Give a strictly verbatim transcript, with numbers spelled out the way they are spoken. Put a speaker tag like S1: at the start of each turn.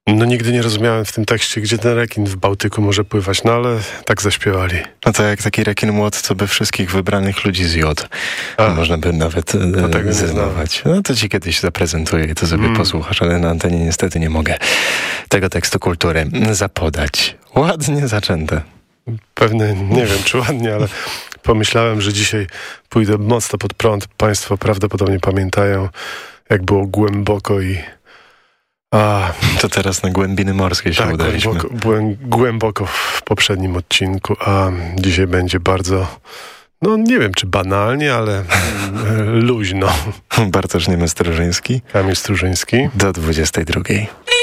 S1: No nigdy nie rozumiałem w tym tekście, gdzie ten rekin w Bałtyku może pływać, no ale tak zaśpiewali.
S2: No to jak taki rekin młot, co by wszystkich wybranych ludzi zjadł.
S1: A,
S2: Można by nawet
S1: no tego nie
S2: zeznować. No to ci kiedyś zaprezentuję i to sobie
S1: Mm.
S2: posłuchasz, ale na antenie niestety nie mogę tego tekstu kultury zapodać. Ładnie zaczęte.
S1: Pewnie, nie wiem czy ładnie, ale pomyślałem, że dzisiaj pójdę mocno pod prąd. Państwo prawdopodobnie pamiętają, jak było głęboko i... A,
S2: To teraz na głębiny morskie się
S1: tak,
S2: udaliśmy.
S1: głęboko, byłem głęboko w poprzednim odcinku, a dzisiaj będzie bardzo, no nie wiem czy banalnie, ale luźno.
S2: Bartosz Niemystrożyński
S1: Kamil Strużyński.
S2: do dwudziestej drugiej.